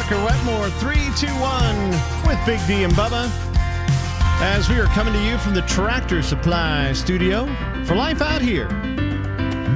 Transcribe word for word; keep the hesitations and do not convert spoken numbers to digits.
Walker Wetmore, three two one with Big D and Bubba. As we are coming to you from the Tractor Supply studio for Life Out Here